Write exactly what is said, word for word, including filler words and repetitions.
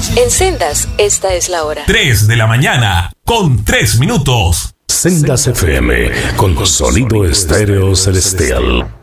En Sendas, esta es la hora. tres de la mañana, con tres minutos. Sendas F M, con sonido estéreo celestial.